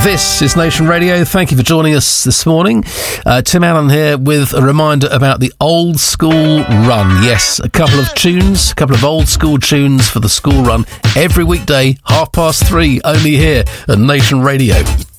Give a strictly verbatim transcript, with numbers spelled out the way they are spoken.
This is Nation Radio. Thank you for joining us this morning. Uh, Tim Allen here with a reminder about the Old School Run. Yes, a couple of tunes, a couple of old school tunes for the school run every weekday, half past three, only here at Nation Radio.